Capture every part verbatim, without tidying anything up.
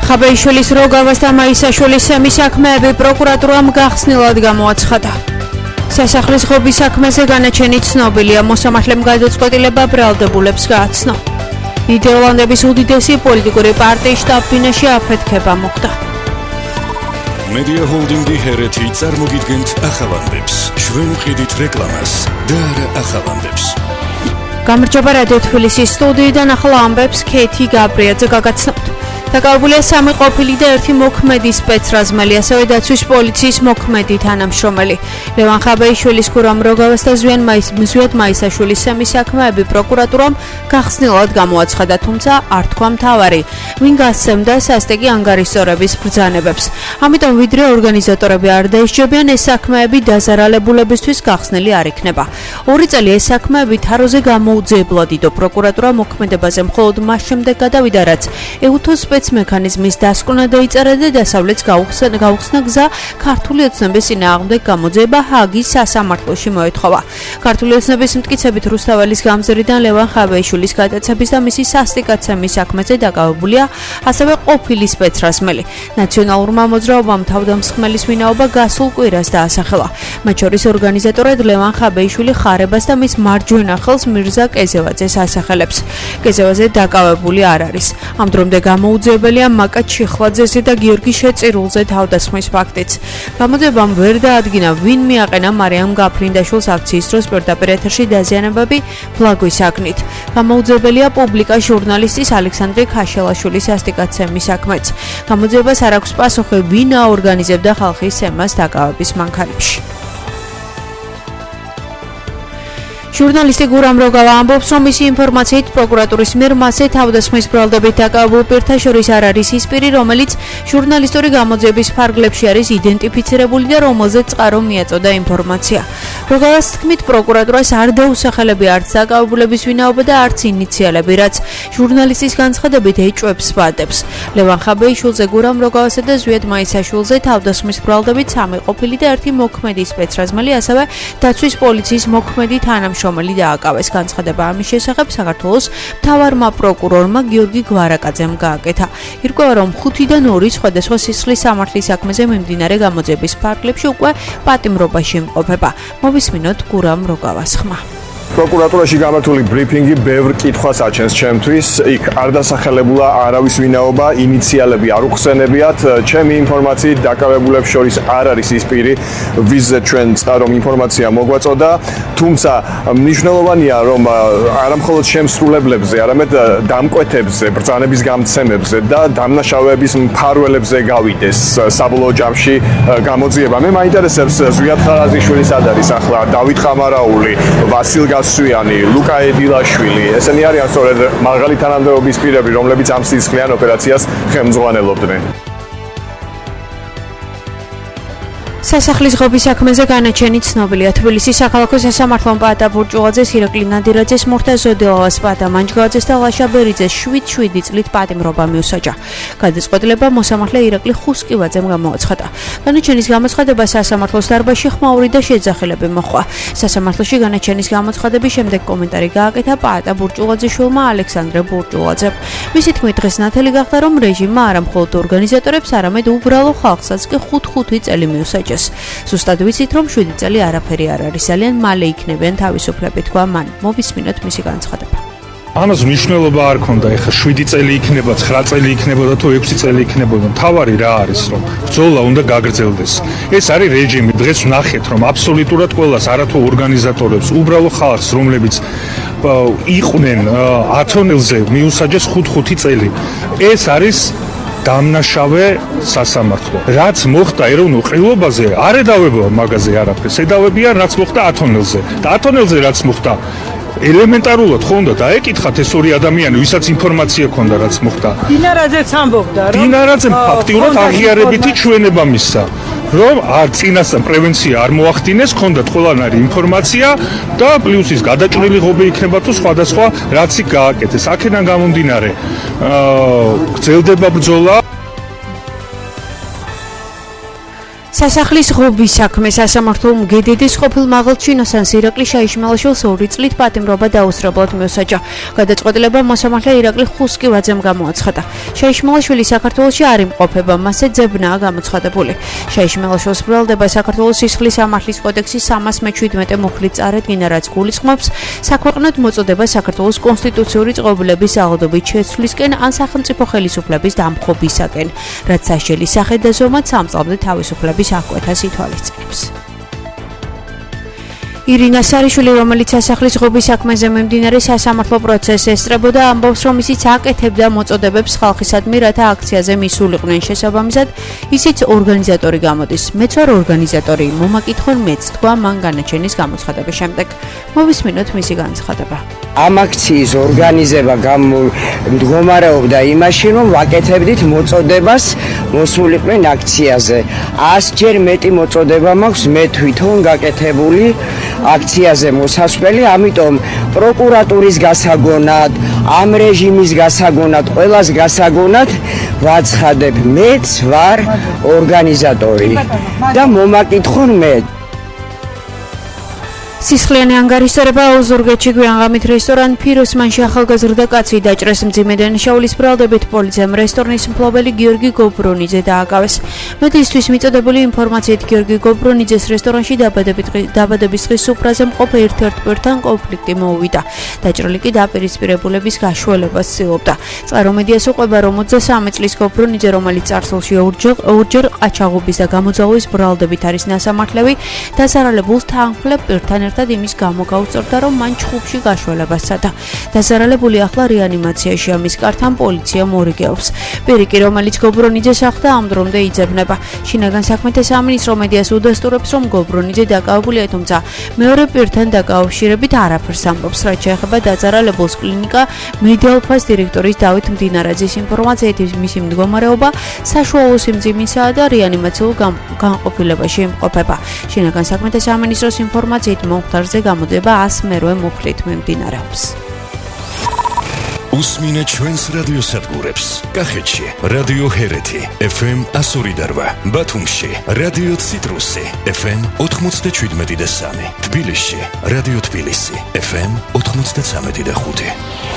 ხაბეიშვილის როგავას და მაისაშვილის სემის საქმეები პროკურატურამ გახსნილად გამოაცხადა. სასახლის ღობის საქმეზე განაჩენი ცნობილია, მოსამართლემ გადაწყვეტილება ბრალდებულებს გააცნო. ნიდერლანდების უდიდესი პოლიტიკური პარტიის შტაბ-ბინაში აფეთქება მოხდა. Media Holding-ი ჰერეთი წარმოგიდგენთ ახალანდებს. ჩვენ ვყიდით რეკლამას და არა ახალანდებს. გამარჯობა რადიო თბილისის სტუდიიდან ახლა ამბებს ქეთი გაბრიაძე გაგაცნობთ. დაკავებულია სამი ყოფილი და ერთი მოქმედი სპეცრაზმელი, ასევე დაცვის პოლიციის მოქმედი თანამშრომელი. ლევან ხაბეიშვილის, გურამ როგავას და ზვიან მაისაშვილის სემის საქმეები პროკურატურამ გახსნილად გამოაცხადა, თუმცა არ თქვა მთავარი, ვინ გასცემდა სასტიკი ანგარიშწორების ბრძანებებს. ამიტომ ვიდრე ორგანიზატორები არ დაისჯებიან, ეს საქმეები დაზარალებულებისთვის გახსნილი არ იქნება. ორი წელი ეს საქმეები თაროზე გამოუძიებლად იდო პროკურატურა მოქმედებაზე მხოლოდ მას შემდეგ გადავიდა, რაც ეუთოს მექანიზმის დასკვნა დაიწერა და დასავლეთს გაუხსნა გზა ქართული ოცნების წინააღმდეგ გამოძიება ჰააგის სასამართლოში მოეთხოვა. ქართული ოცნების მტკიცებით რუსთაველის გამზრიდან ლევან ხაბეიშვილის გადაცემის და მისი სასტიკაცემის საქმეზე დაკავებულია ასევე ყოფილი სპეცრაზმელი. ნაციონალურმა მოძრაობამ თავდამსხმელის ვინაობა გასულ კვირას დაასახელა. მათ შორის ორგანიზატორად ლევან ხაბეიშვილი ხარებას და მის მარჯვენა ხელს მირზა კეზევაძეს ასახელებს. კეზევაძე დაკავებული არ არის. ამ დრომდე გამოუძიებელია მაკა ჩიხლაძეზე და გიორგი შეწირულზე თავდასხმის ფაქტიც. გამოძიებამ ვერ დაადგინა, ვინ მიაყენა მარიამ გაფრინდაშვილს აქციის დროს პირდაპირ ეთერში დაზიანებები ფლაგვის აგნით. გამოუძიებელია პუბლიკა ჟურნალისტის ალექსანდრე ქაშელაშვილის სასტიკაცემის საქმეც. გამოძიებას არ აქვს პასუხი, ვინ აორგანიზებდა ხალხის სემას დაკავების მანქანებში. ჟურნალისტი გურამ როგავა ამბობს, რომ მისი ინფორმაციით პროკურატურის მიერ მასზე თავდასხმის ბრალდებით დაკავებულ პირთა შორის არ არის ის პირი, რომელიც ჟურნალისტური გამოძიების ფარგლებში არის იდენტიფიცირებული და რომელზეც წყარო მიაწოდა ინფორმაცია. როგავას თქმით, პროკურატურას არ დაუსახელებია არც დაკავებულების ვინაობა და არც ინიციალები, რაც ჟურნალისტის განცხადებით ეჭვებს ვადებს. ლევან ხაბეიშვილზე, გურამ როგავასა და ზვიად მაისაშვილზე თავდასხმის ბრალდებით სამი ყოფილი და ერთი მოქმედი სპეცრაზმელი, ასევე დაცვის პოლიციის მოქმედი თანამშრომელი რომელი დააკავეს. განცხადება ამის შესახებ საქართველოს მთავარმა პროკურორმა გიორგი გვარაკაძემ გააკეთა. ირკვევა, რომ ხუთიდან ორი სხვადასხვა სისხლის სამართლის საქმეზე მიმდინარე გამოძიების ფარგლებში უკვე პატიმრობაში იმყოფება. მოვისმინოთ გურამ როგავას ხმა. პროკურატურაში გამართული ბრიფინგი ბევრ კითხვას აჩენს ჩემთვის. იქ არ დასახელებულა არავის ვინაობა, ინიციალები არ უხსენებიათ. ჩემი ინფორმაციით დაკავებულებს შორის არ არის ის პირი, ვიზზე ჩვენ წყარომ ინფორმაცია მოგვაწოდა. თუმცა მნიშვნელოვანია, რომ არა მხოლოდ შემსრულებლებზე, არამედ დამკვეთებზე, ბრძანების გამცემებზე და დამნაშავეების მფარველებზე გავიდეს საბოლოო ჯამში გამოძიება. მე მაინტერესებს ზვიად ხარაზიშვილის სად არის ახლა, დავით ხამარაული, ვასილ სვიანი, ლუკა ედილაშვილი, ესენი არიან სწორედ მაღალი თანამდებობის პირები, რომლებიც ამ სისხლიან ოპერაციას ხელმძღვანელობდნენ. სასახლის ღობის საქმეზე განაჩენი ცნობილია. თბილისის საქალაქო სასამართლომ პაატა ბურჭულაძეს, ირაკლი ნადირაძეს, მურთა ზოდელავას, პაატა მანჯგავაძეს და ლაშა ბერიძეს შვიდ შვიდი წლით პატიმრობა მიუსაჯა. გადაწყვეტილება მოსამართლე ირაკლი ხუსკივაძემ გამოაცხადა. განაჩენის გამოცხადება სასამართლოს დარბაზში ხმაური და შეძახილები მოჰყვა. სასამართლოში განაჩენის გამოცხადების შემდეგ კომენტარი გააკეთა პაატა ბურჭულაძის შვილმა ალექსანდრე ბურჭულაძემ. მისი თქმით, დღეს ნათელი გახდა, რომ რეჟიმმა არა მხოლოდ ორგანიზატორებს, არამედ უბრალო ხალხსაც კი ხუთ-ხუთი წელი მიუსაჯა. ზუსტად ვიცით, რომ შვიდი წელი არაფერი არ არის, ძალიან მალე იქნებიან თავისუფლები, თქვა მან. მოვისმინოთ მისი განცხადება. ამას მნიშვნელობა არ ქონდა, ეხლა შვიდი წელი იქნება, ცხრა წელი იქნება და თუ ექვსი წელი იქნებოდა. მთავარი რა არის, რომ ბრძოლა უნდა გაგრძელდეს. ეს არის რეჟიმი. დღეს ვნახეთ, რომ აბსოლუტურად ყველას, არათუ ორგანიზატორებს, უბრალო ხალხს, რომლებიც იყვნენ ათონელზე, მიუსაჯეს ხუთ-ხუთი წელი. ეს არის დამნაშავე სასამართლო. რაც მოხდა ეროვნულ ყრილობაზე, არ ედავება მაგაზე არაფერს. ედავებიან რაც მოხდა ათონელზე. და ათონელზე რაც მოხდა, ელემენტარულად ხონდა დაეკითხათ ეს ორი ადამიანი, ვისაც ინფორმაცია ჰქონდა რაც მოხდა. დინარაძეც ამბობდა, რომ დინარაძემ ფაქტიურად აღიარებითი ჩვენება მისცა, რომ არ წინასწარ პრევენცია არ მოახდინეს, ჰქონდათ ყველანაირი ინფორმაცია და პლუს ის გადაჭრილი ღობე იქნება თუ სხვადასხვა რაც იქ გააკეთეს. აქედან გამომდინარე, აა გრძელდება ბრძოლა. სასახლის ღობის საქმე სასამართლო მგედედის ყოფილ მაღალჩინოსანს ირაკლი შაიშმელაშვილს ორი წლით პატიმრობა დაუსწრებლად მიუსაჯა. გადაწყვეტილება მოსამართლე ირაკლი ხუსკივაძემ გამოაცხადა. შაიშმელაშვილი საქართველოში არ იმყოფება, მასზე ძებნაა გამოცხადებული. შაიშმელაშვილს ბრალდება საქართველოს სისხლის სამართლის კოდექსის სამას მეჩვიდმეტე მუხლით წარედგინა, რაც გულისხმობს საქვეყნოდ მოწოდება საქართველოს კონსტიტუციური წყობილების აღდობით შეცვლისკენ ან სახელმწიფო ხელისუფლების დამხობისაკენ, რაც სასჯელის სახედ და ზომად სამ წლამდე თავისუფლების აკვეთას ითვალისწინებს. ირინა სარიშვილი, რომელიც სასახლის ღობის საქმეზე მიმდინარე სასამართლო პროცესს ესწრებოდა, ამბობს, რომ ისიც აკეთებდა მოწოდებებს ხალხისადმი, რათა აქციაზე მისულიყვნენ. შესაბამისად, ისიც ორგანიზატორი გამოდის. მეც ვარ ორგანიზატორი, მომაკითხონ მეც, თქვა მან განაჩენის გამოცხადების შემდეგ. მოვისმინოთ მისი განცხადება. ამ აქციის ორგანიზება მდგომარეობდა იმაში, რომ ვაკეთებდით მოწოდებას მოსულიყვნენ აქციაზე. ასჯერ მეტი მოწოდება მაქვს მე თვითონ გაკეთებული აქციაზე მოსასვლელი, ამიტომ პროკურატურის გასაგონად, ამ რეჟიმის გასაგონად, ყველას გასაგონად ვაცხადებ, მეც ვარ ორგანიზატორი და მომაკითხონ მე. სისხლიანი ანგარიშსარება აუზურგეთში გვიანღამით რესტორან ფიროსმანში ახალგაზრდა კაცი დაჭრეს. მძიმე დანაშაულის ბრალდებით პოლიციამ რესტორნის მფლობელი გიორგი გობრონიძე დააკავეს. მედიისთვის მიწოდებული ინფორმაციით გიორგი გობრონიძეს რესტორანში დაბადების დღის სუფრაზე მყოფ ერთ-ერთ პირთან კონფლიქტი მოუვიდა. დაჭრილი კი დაპირისპირებულების გაშველებას ცდილობდა. წყარო მედიას უყვება, რომ ოცდასამი წლის გობრონიძე, რომელიც წარსულში ორჯერ ყაჩაღობის და გამოძალვის ბრალდებით არის ნასამართლევი, დასარალებულს თანხმლებ პირთან ერთად იმის გამო გაუწევდა, რომ მან ჩხუბში გაშველებას სცადა. დასარალებული ახლა რეანიმაციაშია, მის კართან პოლიცია მორიგეობს. პირი, რომელიც გობრონიძეს ახლდა, ამ დრომდე იძებნება. შინაგან საქმეთა სამინისტრო მედიას უდასტურებს, რომ გობრონიძე დაკავებულია, თუმცა მეორე პირთან დაკავშირებით არაფერს ამბობს. რაც შეეხება დაზარალებულს, კლინიკა მედიალფას დირექტორის დავით მდინარაძის ინფორმაციით, მისი მდგომარეობა საშუალო სიმძიმისაა და რეანიმაციულ განყოფილებაში იმყოფება. შინაგან საქმეთა სამინისტროს ინფორმაციით მომხდარზე გამოძიება ას მერვე მუხლით მიმდინარეობს. უსმინეთ ჩვენს რადიოსადგურებს. კახეთში რადიო ჰერეთი ეფ ემ εκατო ორი და რვა, ბათუმში რადიო ციტრუსი ეფ ემ ოთხმოცდაშვიდმეტი და სამი, თბილისში რადიო თბილისი ეფ ემ ოთხმოცდაცამეტი და ხუთი.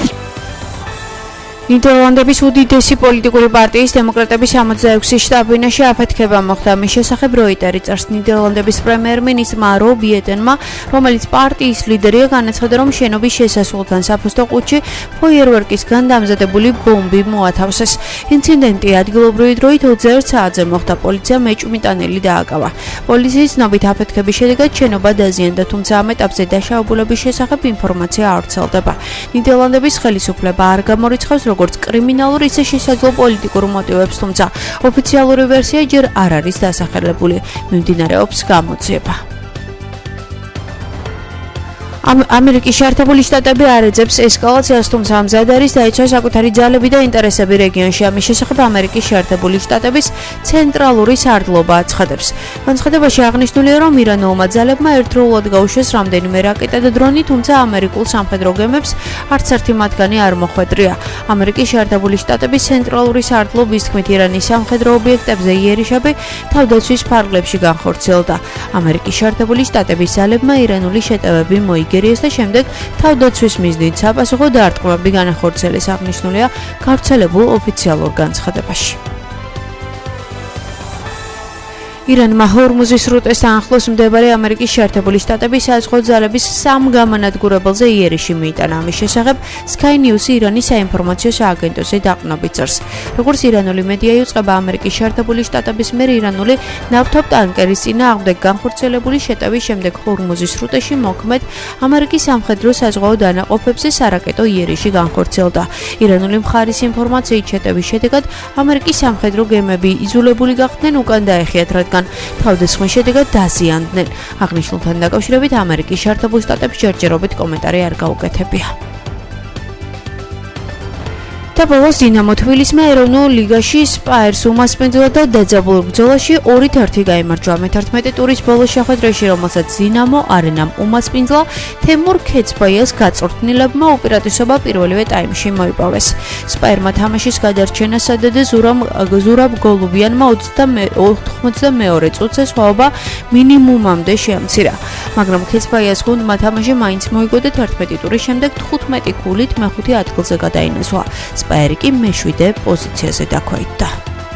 ნიდერლანდების უდიდესი პოლიტიკური პარტიის დემოკრატების ორმოცდაექვსი შტაბ-ბინაში აფეთქება მოხდა. მის შესახებ როიტერი წერს. ნიდერლანდების პრემიერ-მინისტრმა რობ იეტენმა, რომელიც პარტიის ლიდერია, განაცხადა, რომ შენობის შესასვლელთან საფოსტო ყუთში ფოიერვერკისგან დამზადებული ბომბი მოათავსეს. ინციდენტი ადგილობრივი დროით ოცდაერთ საათზე მოხდა. პოლიციამ ეჭვმიტანილი დააკავა. პოლიციის ცნობით აფეთქების შედეგად შენობა დაზიანდა, თუმცა ამ ეტაპზე დაშავებულების შესახებ ინფორმაცია არ ვრცელდება. ნიდერლანდების ხელისუფლება არ გამორიცხავს როგორც კრიმინალურ, ისე შესაძლო პოლიტიკურ მოტივებს, თუმცა ოფიციალური ვერსია ჯერ არ არის დასახელებული. მიმდინარეობს გამოძიება. ამერიკის შეერთებული შტატები არ ეძებს ესკალაციას, თუმცა მზად არის დაიცვა საკუთარი ძალები და ინტერესები რეგიონში. ამის შესახებ ამერიკის შეერთებული შტატების ცენტრალური სარდლობა აცხადებს. განცხადებაში აღნიშნულია, რომ ირანულმა ძალებმა ერთდროულად გაუშვეს რამდენიმე რაკეტა და დრონი, თუმცა ამერიკულ სამხედრო გემებს არც ერთი მათგანი არ მოხვედრია. ამერიკის შეერთებული შტატების ცენტრალური სარდლობის თქმით, ირანის სამხედრო ობიექტებზე იერიში თავდაცვის ფარგლებში განხორციელდა. ამერიკის შეერთებული შტატების ძალებმა ირანული შეტევები მოიგეს და შემდეგ თავდაცვის მიზნით საპასუხო დარტყმები განახორციელეს, აღნიშნულია გავრცელებულ ოფიციალურ განცხადებაში. ირანმა ჰორმუზის სრუტესთან ახლოს მდებარე ამერიკის შეერთებული შტატების საზღვაო ძალების სამ გამანადგურებელზე იერიში მიიტანა. ამის შესახებ Sky News-ი ირანის საინფორმაციო სააგენტოზე დაყრდნობით წერს. როგორც ირანული მედია იუწყება, ამერიკის შეერთებული შტატების მიერ ირანული ნავთობტანკერის წინააღმდეგ განხორციელებული შეტევის შემდეგ ჰორმუზის სრუტეში მოქმედ ამერიკის სამხედრო საზღვაო დანაყოფებზე სარაკეტო იერიში განხორციელდა. ირანული მხარის ინფორმაციით, შეტევის შედეგად ამერიკის სამხედრო გემები იძულებული გახდნენ უკან დაეხიათ, რადგან თავდასხმის შედეგად დაზიანდნენ. აღნიშნულთან დაკავშირებით ამერიკის შეერთებულ შტატებს ჯერჯერობით კომენტარი არ გაუკეთებია. და ბოლოს დინამო თბილისმა ეროვნულ ლიგაში სპაერს უმასპინძლა და დაძაბულ ბრძოლაში ორით ერთი გაიმარჯვა. მეთერთმეტე ტურის ბოლო შეხვედრაში, რომელსაც დინამო არენამ უმასპინძლა, თემურ ქეცბაიას გაწვრთნილებმა უპირატესობა პირველივე ტაიმში მოიპოვეს. სპაერმა თამაშის გადარჩენა სადადე ზურამ ზურაბ გოლუბიანმა ოცდამეორე წუთზე სხვაობა მინიმუმამდე შეამცირა. მაგრამ ქეცბაიას გუნდმა თამაში მაინც მოიგო და თერთმეტი ტურის შემდეგ თხუთმეტი ქულით მეხუთე ადგილზე გადაინაცვლა. სპაერი კი მეშვიდე პოზიციაზე დაქვეითდა.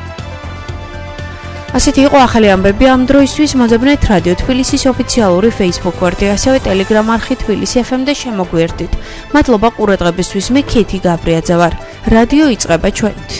ასეთი იყო ახალი ამბები ამ დროისთვის. მოძებნეთ რადიო თბილისის ოფიციალური Facebook გვერდი, ასევე Telegram არხი თბილისი ეფ ემ და შემოგვიერთდით. მადლობა ყურადღებისთვის. მე ქეთი გაბრიაძე ვარ. რადიო იწყება ჩვენით.